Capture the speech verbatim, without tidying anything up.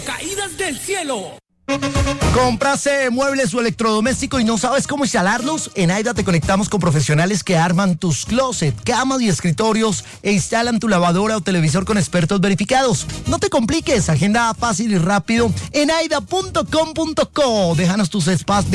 caídas del cielo. ¿Compraste muebles o electrodomésticos y no sabes cómo instalarlos? En Aida te conectamos con profesionales que arman tus closet, camas y escritorios e instalan tu lavadora o televisor con expertos verificados. No te compliques, agenda fácil y rápido en aida punto com punto co. Déjanos tus espacios.